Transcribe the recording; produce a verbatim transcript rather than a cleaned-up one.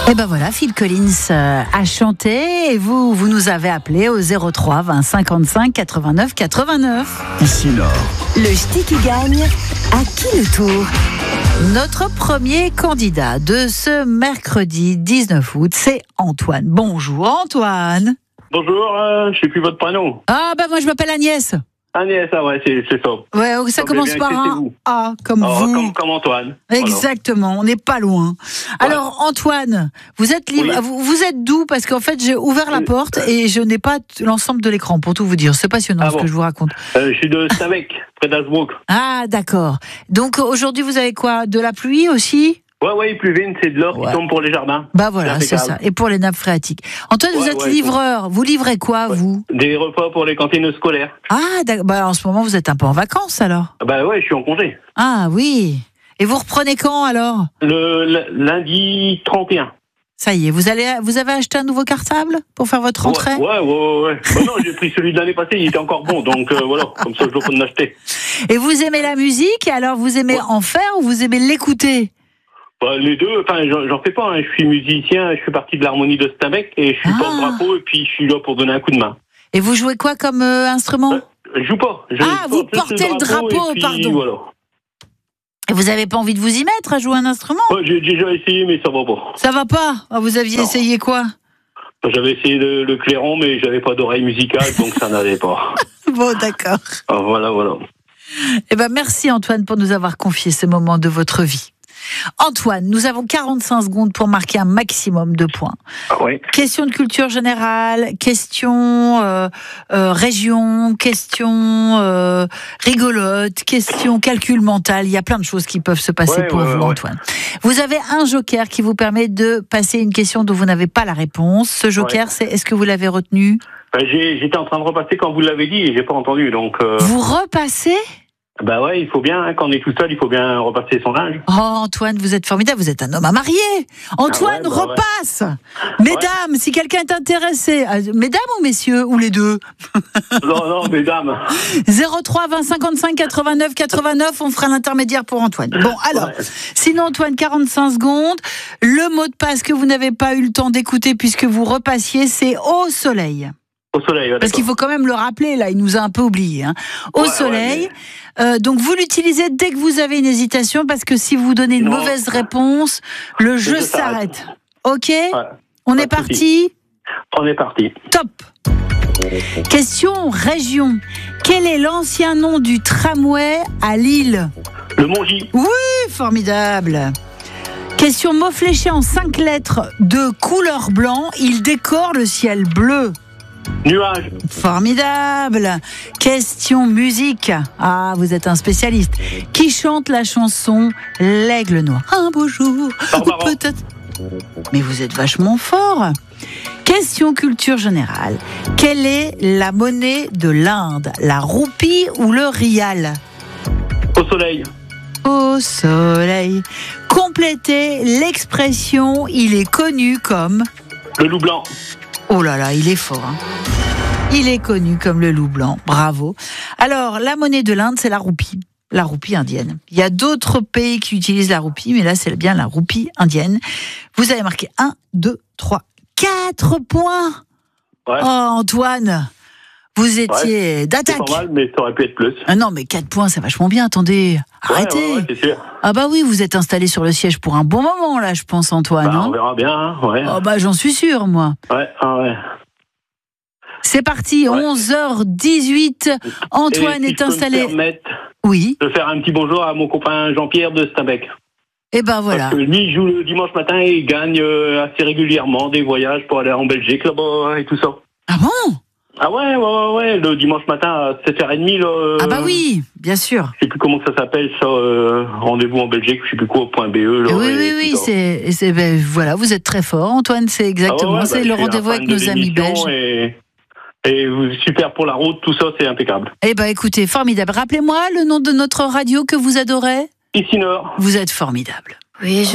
Et ben voilà, Phil Collins euh, a chanté et vous, vous nous avez appelé au zéro trois vingt cinquante-cinq quatre-vingt-neuf quatre-vingt-neuf. Ici Nord. Le ch'ti qui gagne, à qui le tour? Notre premier candidat de ce mercredi dix-neuf août, c'est Antoine. Bonjour Antoine. Bonjour, euh, je sais plus votre prénom. Ah ben moi je m'appelle Agnès. Agnès, ah ouais, c'est, c'est ça. Ouais, ça Donc, commence bien, par c'est un vous. A, comme Oh, vous. comme, comme Antoine. Exactement, on n'est pas loin. Alors Antoine, vous êtes libre, Oui. vous, vous êtes d'où? Parce qu'en fait j'ai ouvert la Euh, porte et je n'ai pas t- l'ensemble de l'écran pour tout vous dire. C'est passionnant Ah ce bon. que je vous raconte. Euh, je suis de Stavec, près d'Asbrook. Ah d'accord. Donc aujourd'hui vous avez quoi? De la pluie aussi? Ouais, ouais, il pleuvait, c'est de l'or Ouais. qui tombe pour les jardins. Bah voilà, c'est impeccable. ça. Et pour les nappes phréatiques. Antoine, vous Ouais, êtes ouais, livreur. Vous livrez quoi Ouais. vous? Des repas pour les cantines scolaires. Ah d'accord. Bah en ce moment vous êtes un peu en vacances alors. Ah bah ouais, je suis en congé. Ah oui. Et vous reprenez quand alors? Le, le lundi trente et un. Ça y est, vous allez, vous avez acheté un nouveau cartable pour faire votre rentrée? Ouais, ouais, ouais, ouais. ouais. Bah non, j'ai pris celui de l'année passée, il était encore bon, donc euh, voilà, comme ça je dois pas en acheter. Et vous aimez la musique, alors vous aimez Ouais. en faire ou vous aimez l'écouter? Bah, les deux, enfin, j'en, j'en fais pas, hein. Je suis musicien, je fais partie de l'harmonie de Stavec et je suis Ah. porte-drapeau et puis je suis là pour donner un coup de main. Et vous jouez quoi comme euh, instrument? Je joue pas. Je Ah, vous porte juste portez le drapeau, et puis, pardon. Voilà. Et vous avez pas envie de vous y mettre à jouer un instrument? Ouais, j'ai déjà essayé, mais ça va pas. Ça va pas? Ah, vous aviez Non. essayé quoi? J'avais essayé le, le clairon, mais j'avais pas d'oreille musicale, donc ça n'allait pas. Bon, d'accord. Ah, voilà, voilà. Eh ben, merci Antoine pour nous avoir confié ce moment de votre vie. Antoine, nous avons quarante-cinq secondes pour marquer un maximum de points. Ah, ouais. Question de culture générale, question euh, euh, région, question euh, rigolote, question calcul mental. Il y a plein de choses qui peuvent se passer Ouais, pour ouais, vous, ouais. Antoine. Vous avez un joker qui vous permet de passer une question dont vous n'avez pas la réponse. Ce joker, Ouais. c'est est-ce que vous l'avez retenu? Ben, j'ai, j'étais en train de repasser quand vous l'avez dit et j'ai pas entendu, donc. Euh, Vous repassez? bah ouais, il faut bien, hein, quand on est tout seul, il faut bien repasser son linge. Oh Antoine, vous êtes formidable, vous êtes un homme à marier. Antoine, Ah ouais, bah ouais. repasse. Mesdames, si quelqu'un est intéressé, euh, mesdames ou messieurs, ou les deux, Non, non, mesdames. zéro trois vingt cinquante-cinq quatre-vingt-neuf quatre-vingt-neuf, on fera l'intermédiaire pour Antoine. Bon, alors, Ouais. sinon Antoine, quarante-cinq secondes, le mot de passe que vous n'avez pas eu le temps d'écouter puisque vous repassiez, c'est au soleil. Au soleil, ouais, Parce qu'il faut quand même le rappeler, là, il nous a un peu oublié. Hein. Au Ouais, soleil, ouais, euh, donc vous l'utilisez dès que vous avez une hésitation, parce que si vous donnez une Non. mauvaise réponse, le jeu jeu s'arrête. s'arrête. Ok, Ouais. on Pas est de parti. On est parti. Top. Question région. Quel est l'ancien nom du tramway à Lille? Le Mongy. Oui, formidable. Question mot fléché en cinq lettres de couleur blanc. Il décore le ciel bleu. Nuage. Formidable. Question musique. Ah, vous êtes un spécialiste. Qui chante la chanson L'Aigle Noir? Un beau jour. Barbara. Ou peut-être. Mais vous êtes vachement fort. Question culture générale. Quelle est la monnaie de l'Inde? La roupie ou le rial? Au soleil. Au soleil. Complétez l'expression. Il est connu comme. Le loup blanc. Oh là là, il est fort. Hein. Il est connu comme le loup blanc. Bravo. Alors, la monnaie de l'Inde, c'est la roupie. La roupie indienne. Il y a d'autres pays qui utilisent la roupie, mais là, c'est bien la roupie indienne. Vous avez marqué un, deux, trois, quatre points. Ouais. Oh, Antoine, vous étiez C'est d'attaque. pas mal, mais ça aurait pu être plus. Ah non, mais quatre points, c'est vachement bien. Attendez, arrêtez. Ouais, ouais, ouais, c'est sûr. Ah bah oui, vous êtes installé sur le siège pour un bon moment, là, je pense, Antoine. Bah, hein. on verra bien, hein, ouais. Oh bah j'en suis sûr, moi. Ouais, ah ouais. C'est parti, Ouais. onze heures dix-huit. Antoine Et si est je peux me installé. permettre Oui. de faire un petit bonjour à mon copain Jean-Pierre de Stavec. Et ben voilà. Parce que lui, il joue le dimanche matin et il gagne euh, assez régulièrement des voyages pour aller en Belgique là-bas et tout ça. Ah bon? Ah ouais, ouais, ouais, ouais, le dimanche matin à sept heures trente, là. euh, Ah bah oui, bien sûr. Je sais plus comment ça s'appelle, ça, euh, rendez-vous en Belgique, je sais plus quoi, point B E, là. Et oui, et oui, tout oui, ça. c'est, c'est ben, voilà, vous êtes très fort, Antoine, c'est exactement, Ah ouais, ouais, c'est bah, le je suis un rendez-vous fan avec de nos amis l'émission belges. Et, et vous, super pour la route, tout ça, c'est impeccable. Eh ben écoutez, formidable. Rappelez-moi le nom de notre radio que vous adorez. Ici Nord. Vous êtes formidable. Oui, je